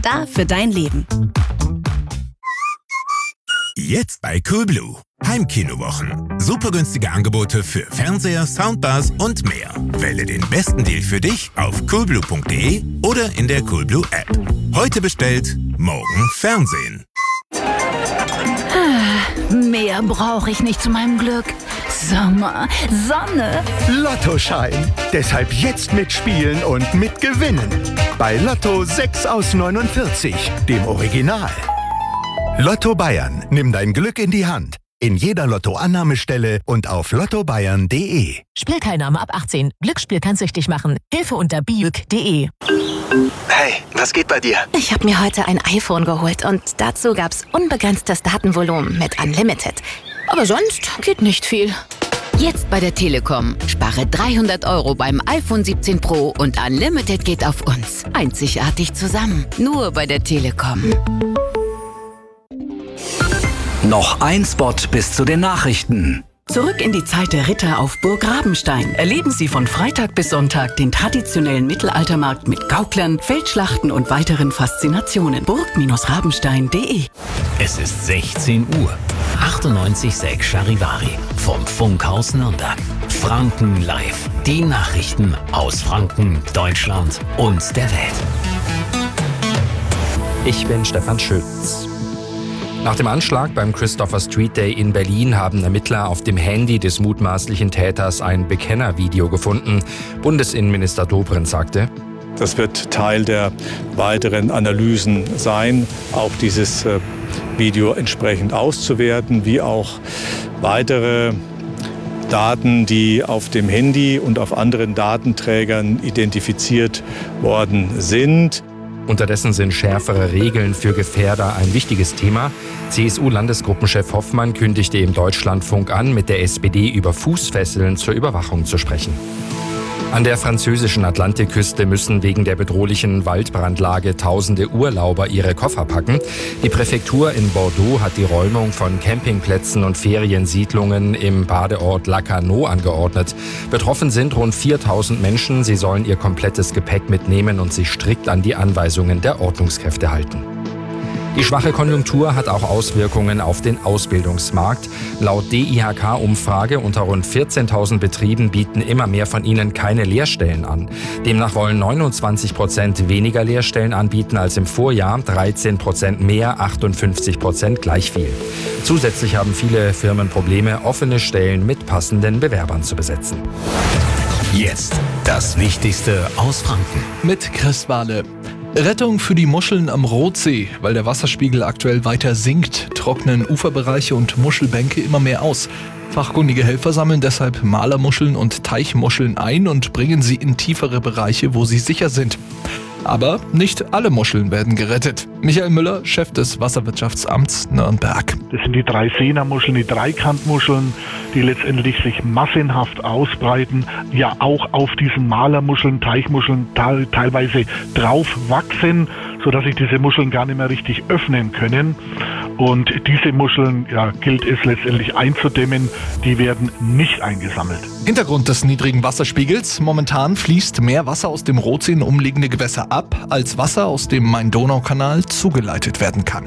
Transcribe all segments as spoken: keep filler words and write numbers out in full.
Da für dein Leben. Jetzt bei Coolblue. Heimkinowochen. Super günstige Angebote für Fernseher, Soundbars und mehr. Wähle den besten Deal für dich auf coolblue punkt de oder in der Coolblue App. Heute bestellt, morgen Fernsehen. Mehr brauche ich nicht zu meinem Glück. Sommer, Sonne. Lottoschein. Deshalb jetzt mitspielen und mitgewinnen. Bei Lotto sechs aus neunundvierzig, dem Original. Lotto Bayern. Nimm dein Glück in die Hand. In jeder Lottoannahmestelle und auf lotto bayern punkt de. Spielteilnahme ab achtzehn. Glücksspiel kann süchtig machen. Hilfe unter biüg punkt de. Hey, was geht bei dir? Ich habe mir heute ein iPhone geholt und dazu gab's unbegrenztes Datenvolumen mit Unlimited. Aber sonst geht nicht viel. Jetzt bei der Telekom. Spare dreihundert Euro beim iPhone siebzehn Pro und Unlimited geht auf uns. Einzigartig zusammen. Nur bei der Telekom. Noch ein Spot bis zu den Nachrichten. Zurück in die Zeit der Ritter auf Burg Rabenstein. Erleben Sie von Freitag bis Sonntag den traditionellen Mittelaltermarkt mit Gauklern, Feldschlachten und weiteren Faszinationen. burg Rabenstein punkt de. Es ist sechzehn Uhr. achtundneunzig Komma sechs Charivari vom Funkhaus Nürnberg. Franken live. Die Nachrichten aus Franken, Deutschland und der Welt. Ich bin Stefan Schütz. Nach dem Anschlag beim Christopher Street Day in Berlin haben Ermittler auf dem Handy des mutmaßlichen Täters ein Bekennervideo gefunden. Bundesinnenminister Dobrindt sagte: Das wird Teil der weiteren Analysen sein, auch dieses Video entsprechend auszuwerten, wie auch weitere Daten, die auf dem Handy und auf anderen Datenträgern identifiziert worden sind. Unterdessen sind schärfere Regeln für Gefährder ein wichtiges Thema. C S U-Landesgruppenchef Hoffmann kündigte im Deutschlandfunk an, mit der S P D über Fußfesseln zur Überwachung zu sprechen. An der französischen Atlantikküste müssen wegen der bedrohlichen Waldbrandlage tausende Urlauber ihre Koffer packen. Die Präfektur in Bordeaux hat die Räumung von Campingplätzen und Feriensiedlungen im Badeort Lacanau angeordnet. Betroffen sind rund viertausend Menschen. Sie sollen ihr komplettes Gepäck mitnehmen und sich strikt an die Anweisungen der Ordnungskräfte halten. Die schwache Konjunktur hat auch Auswirkungen auf den Ausbildungsmarkt. Laut D I H K-Umfrage unter rund vierzehntausend Betrieben bieten immer mehr von ihnen keine Lehrstellen an. Demnach wollen neunundzwanzig Prozent weniger Lehrstellen anbieten als im Vorjahr, dreizehn Prozent mehr, achtundfünfzig Prozent gleich viel. Zusätzlich haben viele Firmen Probleme, offene Stellen mit passenden Bewerbern zu besetzen. Jetzt das Wichtigste aus Franken. Mit Chris Wahle. Rettung für die Muscheln am Rotsee. Weil der Wasserspiegel aktuell weiter sinkt, trocknen Uferbereiche und Muschelbänke immer mehr aus. Fachkundige Helfer sammeln deshalb Malermuscheln und Teichmuscheln ein und bringen sie in tiefere Bereiche, wo sie sicher sind. Aber nicht alle Muscheln werden gerettet. Michael Müller, Chef des Wasserwirtschaftsamts Nürnberg. Das sind die Dreisehner-Muscheln, die Dreikantmuscheln, die letztendlich sich massenhaft ausbreiten, ja auch auf diesen Malermuscheln, Teichmuscheln teilweise drauf wachsen, sodass sich diese Muscheln gar nicht mehr richtig öffnen können. Und diese Muscheln, ja, gilt es letztendlich einzudämmen, die werden nicht eingesammelt. Hintergrund des niedrigen Wasserspiegels: Momentan fließt mehr Wasser aus dem Rotsee in umliegende Gewässer ab, als Wasser aus dem Main-Donau-Kanal zugeleitet werden kann.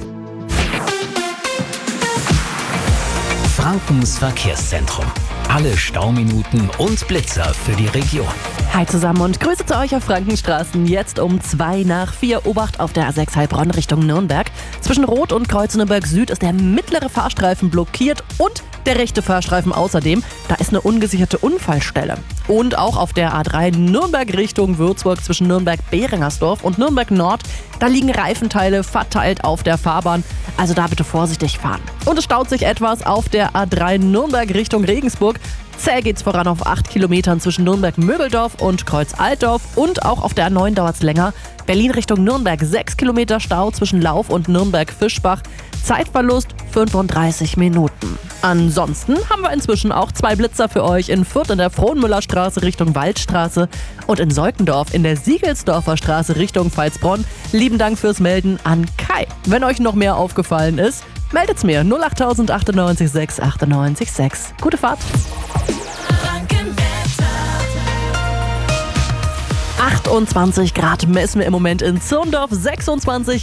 Frankens Verkehrszentrum. Alle Stauminuten und Blitzer für die Region. Hi zusammen und Grüße zu euch auf Frankenstraßen. Jetzt um zwei nach vier. Obacht auf der A sechs Heilbronn Richtung Nürnberg. Zwischen Rot und Kreuz Nürnberg Süd ist der mittlere Fahrstreifen blockiert und der rechte Fahrstreifen außerdem. Da ist eine ungesicherte Unfallstelle. Und auch auf der A drei Nürnberg Richtung Würzburg zwischen Nürnberg-Behringersdorf und Nürnberg Nord. Da liegen Reifenteile verteilt auf der Fahrbahn. Also da bitte vorsichtig fahren. Und es staut sich etwas auf der A drei Nürnberg Richtung Regensburg. Zäh geht's voran auf acht Kilometern zwischen Nürnberg-Möbeldorf und Kreuz-Altdorf. Und auch auf der A neun dauert's länger. Berlin Richtung Nürnberg, sechs Kilometer Stau zwischen Lauf und Nürnberg-Fischbach. Zeitverlust fünfunddreißig Minuten. Ansonsten haben wir inzwischen auch zwei Blitzer für euch in Fürth in der Frohnmüllerstraße Richtung Waldstraße und in Seukendorf in der Siegelsdorfer Straße Richtung Pfalzbronn. Lieben Dank fürs Melden an Kai. Wenn euch noch mehr aufgefallen ist, meldet's mir. null acht null acht neun sechs acht neun sechs. Gute Fahrt. achtundzwanzig Grad messen wir im Moment in Zirndorf, sechsundzwanzig